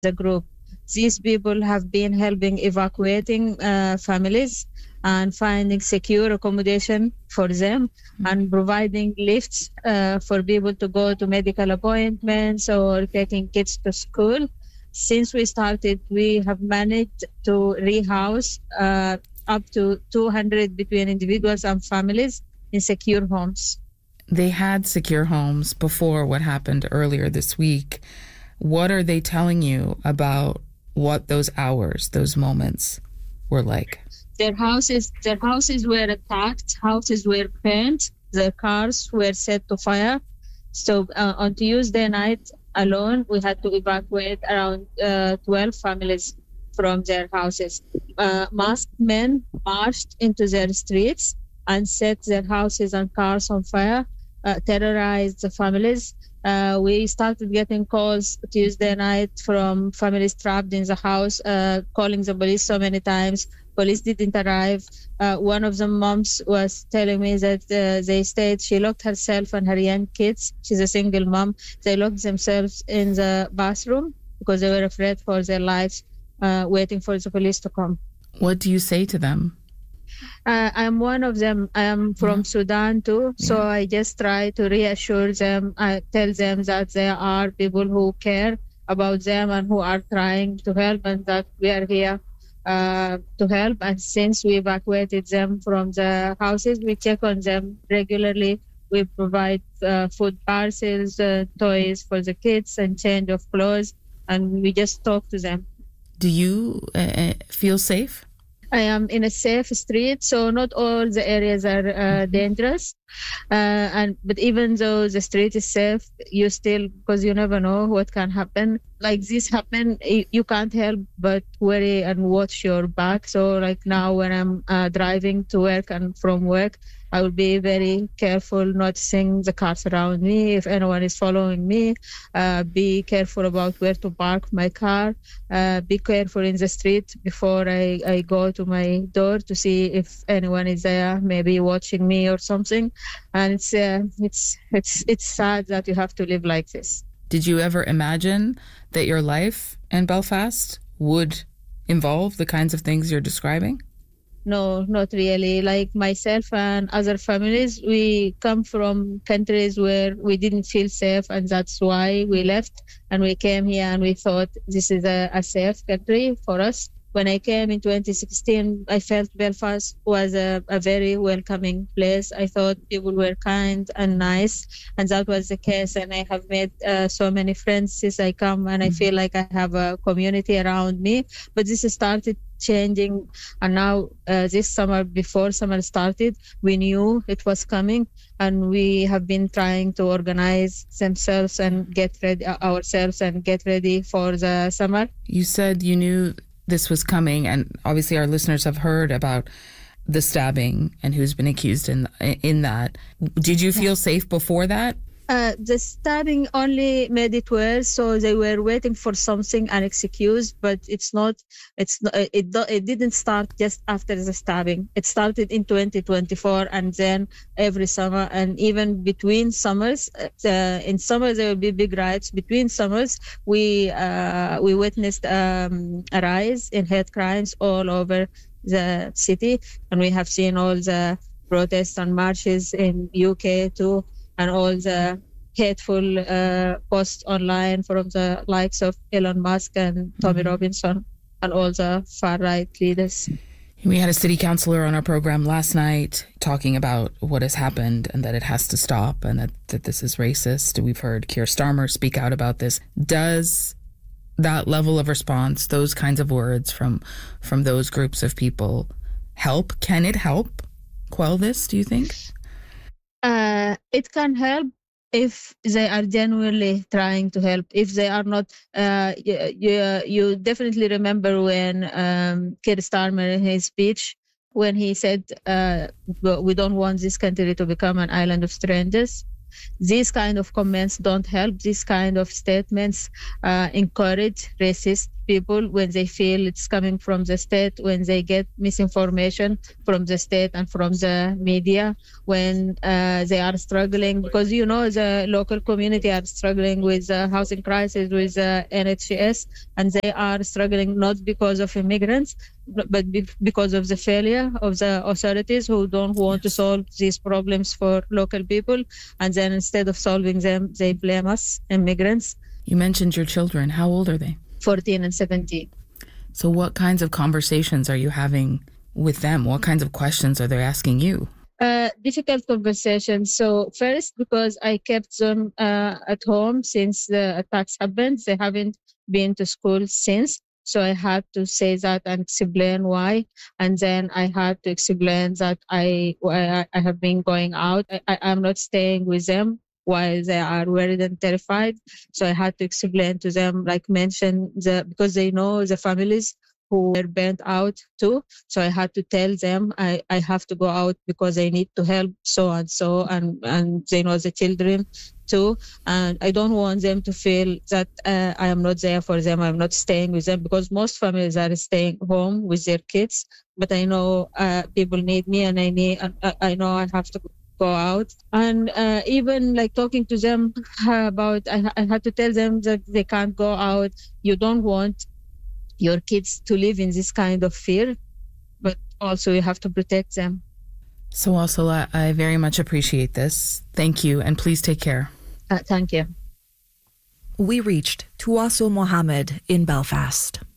the group. These people have been helping evacuating families and finding secure accommodation for them and providing lifts for people to go to medical appointments or taking kids to school. Since we started, we have managed to rehouse up to 200 between individuals and families in secure homes. They had secure homes before what happened earlier this week. What are they telling you about what those hours, those moments were like? Their houses were attacked, houses were burnt, their cars were set to fire. So on Tuesday night alone, we had to evacuate around 12 families from their houses. Masked men marched into their streets and set their houses and cars on fire, terrorized the families. We started getting calls Tuesday night from families trapped in the house, calling the police so many times. Police didn't arrive. One of the moms was telling me that they stayed. She locked herself and her young kids. She's a single mom. They locked themselves in the bathroom because they were afraid for their lives, waiting for the police to come. What do you say to them? I'm one of them. I am from Sudan too. So I just try to reassure them. I tell them that there are people who care about them and who are trying to help, and that we are here to help. And since we evacuated them from the houses, we check on them regularly. We provide food parcels, toys for the kids, and change of clothes, and we just talk to them. Do you feel safe? I am in a safe street, so not all the areas are dangerous. But even though the street is safe, you still, because you never know what can happen. Like this happen, you can't help but worry and watch your back. So like now when I'm driving to work and from work, I will be very careful noticing the cars around me. If anyone is following me, be careful about where to park my car. Be careful in the street before I go to my door to see if anyone is there, maybe watching me or something. And it's sad that you have to live like this. Did you ever imagine that your life in Belfast would involve the kinds of things you're describing? No, not really. Like myself and other families, we come from countries where we didn't feel safe, and that's why we left and we came here, and we thought this is a safe country for us. When I came in 2016, I felt Belfast was a very welcoming place. I thought people were kind and nice, and that was the case. And I have made so many friends since I come, and I feel like I have a community around me. But this started changing, and now this summer, before summer started, we knew it was coming, and we have been trying to organize themselves and get ready ourselves and get ready for the summer. You said you knew this was coming, and obviously our listeners have heard about the stabbing and who's been accused in that. Did you feel safe before that? The stabbing only made it worse, so they were waiting for something and excused, but it didn't start just after the stabbing. It started in 2024, and then every summer, and even between summers. In summer there will be big riots. Between summers, we witnessed a rise in hate crimes all over the city, and we have seen all the protests and marches in UK too, and all the hateful posts online from the likes of Elon Musk and Tommy Robinson and all the far-right leaders. We had a city councillor on our program last night talking about what has happened and that it has to stop, and that this is racist. We've heard Keir Starmer speak out about this. Does that level of response, those kinds of words from those groups of people help? Can it help quell this, do you think? It can help if they are genuinely trying to help. If they are not, you definitely remember when Keir Starmer in his speech, when he said, we don't want this country to become an island of strangers. These kind of comments don't help. These kind of statements encourage racist people when they feel it's coming from the state, when they get misinformation from the state and from the media, when they are struggling, because the local community are struggling with housing crisis, with NHS, and they are struggling not because of immigrants, but because of the failure of the authorities who don't want to solve these problems for local people, and then instead of solving them, they blame us, immigrants. You mentioned your children. How old are they? 14 and 17. So what kinds of conversations are you having with them? What kinds of questions are they asking you? Difficult conversations. So first, because I kept them at home since the attacks happened, they haven't been to school since. So I had to say that and explain why. And then I had to explain that I have been going out. I'm not staying with them while they are worried and terrified. So I had to explain to them, mention because they know the families who were burnt out too. So I had to tell them I have to go out because I need to help so and so, and they know the children too. And I don't want them to feel that I am not there for them. I'm not staying with them, because most families are staying home with their kids. But I know people need me, and I know I have to go out. And even talking to them about, I had to tell them that they can't go out. You don't want your kids to live in this kind of fear, but also you have to protect them. So Wasila, I very much appreciate this. Thank you, and please take care. Thank you. We reached Tawasul Mohammed in Belfast.